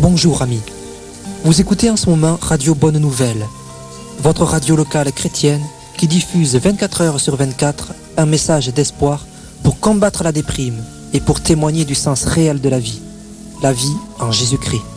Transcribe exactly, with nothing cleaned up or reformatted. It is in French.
Bonjour amis, vous écoutez en ce moment Radio Bonne Nouvelle, votre radio locale chrétienne qui diffuse vingt-quatre heures sur vingt-quatre un message d'espoir pour combattre la déprime et pour témoigner du sens réel de la vie, la vie en Jésus-Christ.